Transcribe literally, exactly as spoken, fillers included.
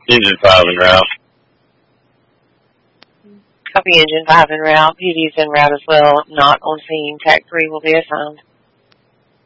Engine five en route. Copy engine five en route. P D's en route as well. Not on scene. T A C three will be assigned.